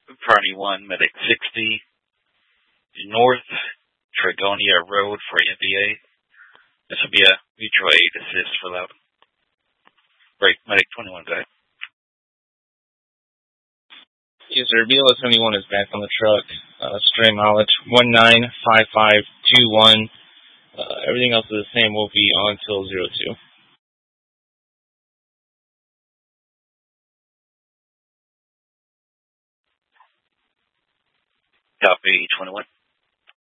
Party 1, Medic 60, North Trigonia Road for MVA. This will be a mutual aid assist for that. Break, Medic 21, guy. Yes, sir. BLS 71 is back on the truck. Stray mileage 195521. Everything else is the same. Will be on till 02. Copy 21.